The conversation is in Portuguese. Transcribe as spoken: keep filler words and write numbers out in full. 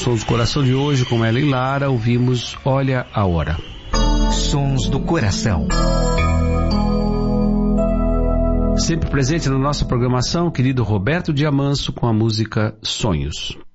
Sons do Coração de hoje, com Ellen Lara, ouvimos Olha a Hora. Sons do Coração. Sempre presente na nossa programação, querido Roberto Diamanso, com a música Sonhos.